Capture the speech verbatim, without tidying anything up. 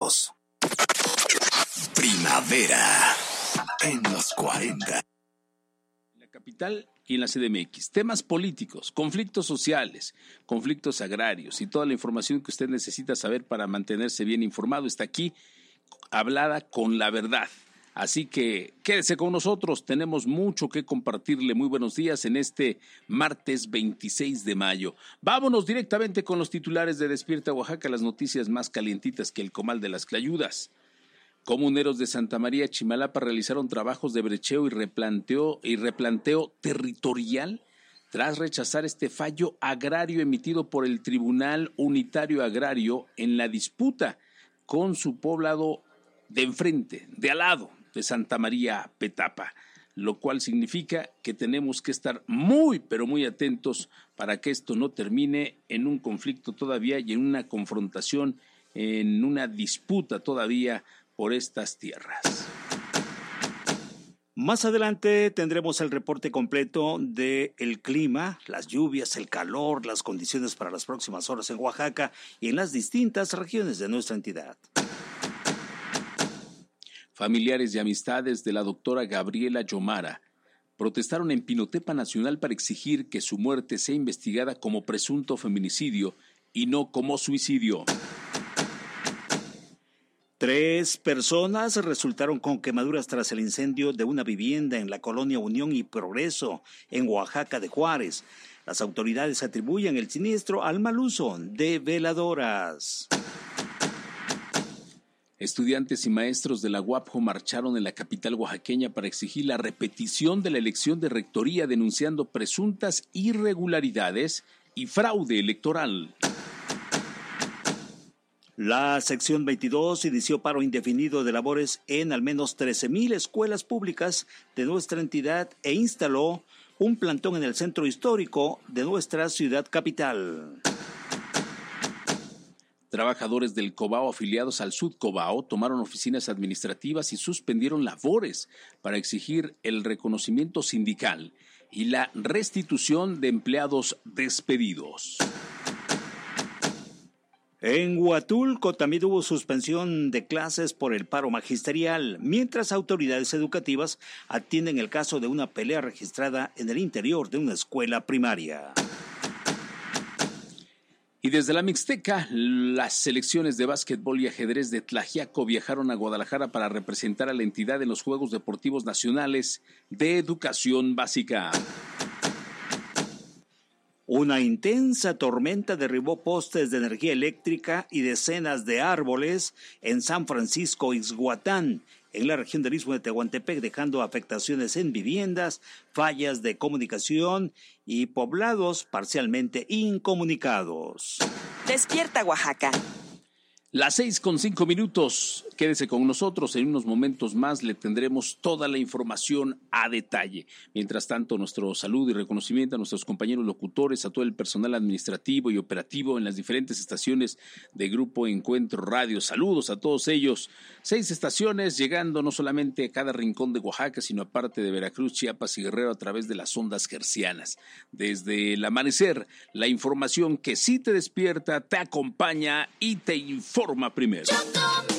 Somos Primavera en los cuarenta. La capital y en la C D M X. Temas políticos, conflictos sociales, conflictos agrarios y toda la información que usted necesita saber para mantenerse bien informado está aquí, hablada con la verdad. Así que quédese con nosotros, tenemos mucho que compartirle. Muy buenos días en este martes veintiséis de mayo. Vámonos directamente con los titulares de Despierta Oaxaca, las noticias más calientitas que el comal de las clayudas. Comuneros de Santa María Chimalapa realizaron trabajos de brecheo y replanteo, y replanteo territorial tras rechazar este fallo agrario emitido por el Tribunal Unitario Agrario en la disputa con su poblado de enfrente, de al lado de Santa María Petapa, lo cual significa que tenemos que estar muy, pero muy atentos para que esto no termine en un conflicto todavía y en una confrontación, en una disputa todavía por estas tierras. Más adelante tendremos el reporte completo del clima, las lluvias, el calor, las condiciones para las próximas horas en Oaxaca y en las distintas regiones de nuestra entidad. Familiares y amistades de la doctora Gabriela Yomara protestaron en Pinotepa Nacional para exigir que su muerte sea investigada como presunto feminicidio y no como suicidio. Tres personas resultaron con quemaduras tras el incendio de una vivienda en la colonia Unión y Progreso, en Oaxaca de Juárez. Las autoridades atribuyen el siniestro al mal uso de veladoras. Estudiantes y maestros de la U A P J O marcharon en la capital oaxaqueña para exigir la repetición de la elección de rectoría, denunciando presuntas irregularidades y fraude electoral. La sección veintidós inició paro indefinido de labores en al menos trece mil escuelas públicas de nuestra entidad e instaló un plantón en el centro histórico de nuestra ciudad capital. Trabajadores del Cobao afiliados al Sudcobao tomaron oficinas administrativas y suspendieron labores para exigir el reconocimiento sindical y la restitución de empleados despedidos. En Huatulco también hubo suspensión de clases por el paro magisterial, mientras autoridades educativas atienden el caso de una pelea registrada en el interior de una escuela primaria. Y desde la Mixteca, las selecciones de básquetbol y ajedrez de Tlaxiaco viajaron a Guadalajara para representar a la entidad en los Juegos Deportivos Nacionales de Educación Básica. Una intensa tormenta derribó postes de energía eléctrica y decenas de árboles en San Francisco Ixhuatán, en la región del Istmo de Tehuantepec, dejando afectaciones en viviendas, fallas de comunicación y poblados parcialmente incomunicados. Despierta Oaxaca. Las seis con cinco minutos, quédese con nosotros, en unos momentos más le tendremos toda la información a detalle. Mientras tanto, nuestro saludo y reconocimiento a nuestros compañeros locutores, a todo el personal administrativo y operativo en las diferentes estaciones de Grupo Encuentro Radio. Saludos a todos ellos. Seis estaciones llegando no solamente a cada rincón de Oaxaca, sino aparte de Veracruz, Chiapas y Guerrero a través de las ondas hertzianas. Desde el amanecer, la información que sí te despierta, te acompaña y te informa. Forma primero.